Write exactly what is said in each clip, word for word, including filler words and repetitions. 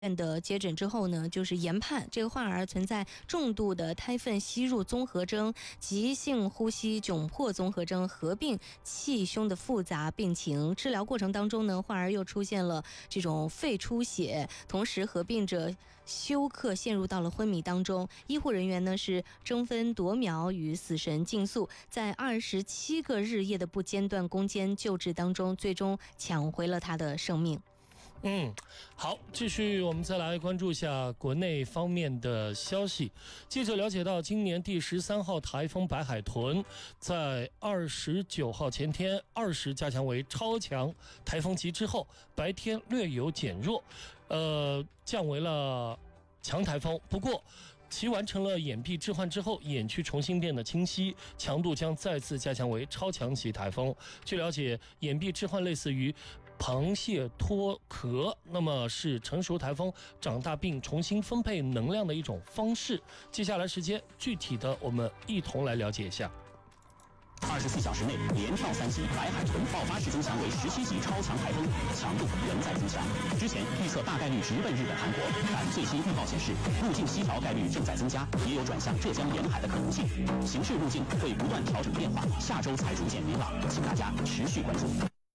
的接诊之后呢，就是研判这个患儿存在重度的胎粪吸入综合征、急性呼吸窘迫综合征合并气胸的复杂病情。治疗过程当中呢，患儿又出现了这种肺出血，同时合并着休克，陷入到了昏迷当中。医护人员呢是争分夺秒与死神竞速，在二十七个日夜的不间断攻坚救治当中，最终抢回了他的生命。 嗯，好，继续我们再来关注一下国内方面的消息。记者了解到，今年第十三号台风白海豚在二十九号前天二十加强为超强台风级之后，白天略有减弱，呃，降为了强台风。不过其完成了眼壁置换之后，眼区重新变得清晰，强度将再次加强为超强级台风。据了解，眼壁置换类似于螃蟹脱壳，那么是成熟台风长大并重新分配能量的一种方式。接下来时间具体的我们一同来了解一下。 二十四小时内连跳三级，白海豚爆发时增强为十七级超强台风，强度仍在增强。之前预测大概率直奔日本、韩国，但最新预报显示，路径西调概率正在增加，也有转向浙江沿海的可能性。形势路径会不断调整变化，下周才逐渐明朗，请大家持续关注。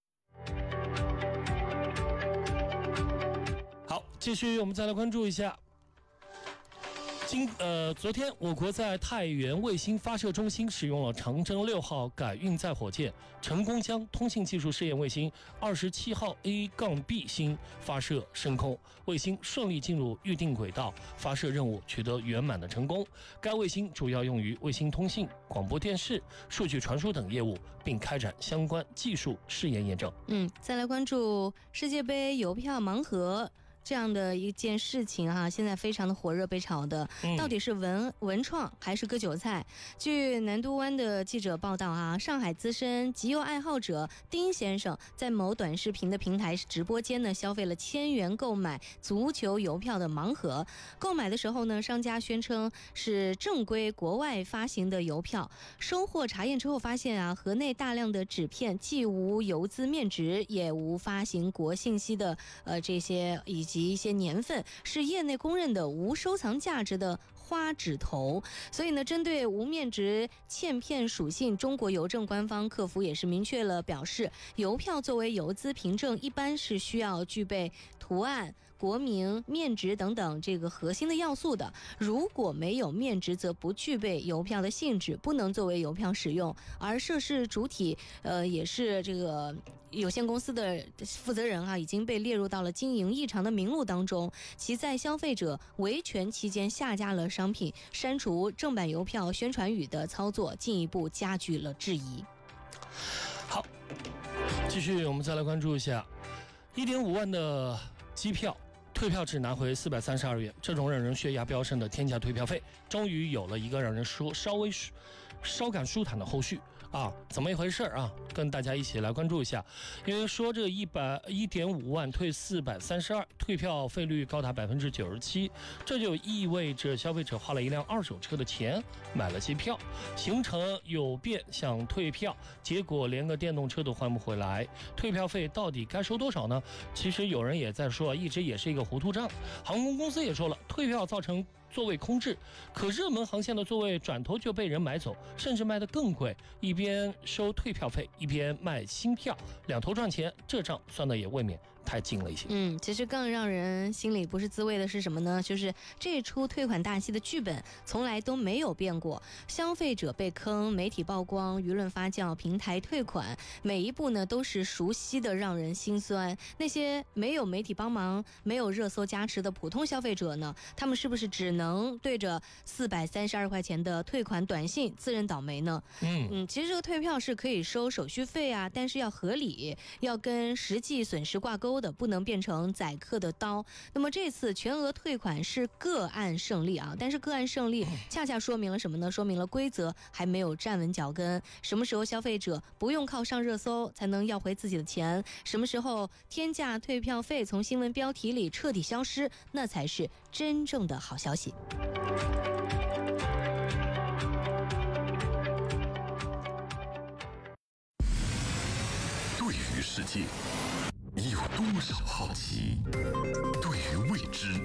好，继续我们再来关注一下。今呃，昨天我国在太原卫星发射中心使用了长征六号改运载火箭，成功将通信技术试验卫星二十七号 A 杠 B 星发射升空，卫星顺利进入预定轨道，发射任务取得圆满的成功。该卫星主要用于卫星通信、广播电视、数据传输等业务，并开展相关技术试验验证。 嗯，再来关注世界杯邮票盲盒这样的一件事情哈、啊，现在非常的火热被炒的，到底是文文创还是割韭菜？据南都湾的记者报道啊，上海资深集邮爱好者丁先生在某短视频的平台直播间呢，消费了千元购买足球邮票的盲盒。购买的时候呢，商家宣称是正规国外发行的邮票，收货查验之后发现啊，盒内大量的纸片既无邮资面值，也无发行国信息的呃这些以及及一些年份，是业内公认的无收藏价值的花纸头。所以呢，针对无面值欠片属性，中国邮政官方客服也是明确了表示，邮票作为邮资凭证，一般是需要具备图案、国名、面值等等这个核心的要素的。如果没有面值，则不具备邮票的性质，不能作为邮票使用。而涉事主体，呃，也是这个有限公司的负责人啊，已经被列入到了经营异常的名录当中。其在消费者维权期间下架了商品，删除正版邮票宣传语的操作，进一步加剧了质疑。 好，继续我们再来关注一下一点五万的机票退票只拿回四百三十二元，这种让人血压飙升的天价退票费，终于有了一个让人说稍微稍感舒坦的后续啊，怎么一回事啊？跟大家一起来关注一下。因为说这一百一点五万退四百三十二，退票费率高达百分之九十七，这就意味着消费者花了一辆二手车的钱买了机票，行程有变想退票，结果连个电动车都换不回来。退票费到底该收多少呢？其实有人也在说，一直也是一个糊涂账。航空公司也说了，退票造成座位空置，可热门航线的座位转头就被人买走，甚至卖得更贵，一边收退票费一边卖新票，两头赚钱，这账算的也未免太近了一些。 嗯，其实更让人心里不是滋味的是什么呢？就是这出退款大戏的剧本从来都没有变过，消费者被坑，媒体曝光，舆论发酵，平台退款，每一步呢都是熟悉的，让人心酸。那些没有媒体帮忙、没有热搜加持的普通消费者呢，他们是不是只能对着四百三十二块钱的退款短信自认倒霉呢？嗯嗯，其实这个退票是可以收手续费啊，但是要合理，要跟实际损失挂钩的，不能变成宰客的刀。那么这次全额退款是个案胜利啊，但是个案胜利恰恰说明了什么呢？说明了规则还没有站稳脚跟。什么时候消费者不用靠上热搜才能要回自己的钱？什么时候天价退票费从新闻标题里彻底消失？那才是真正的好消息。 对于世界，你有多少好奇？对于未知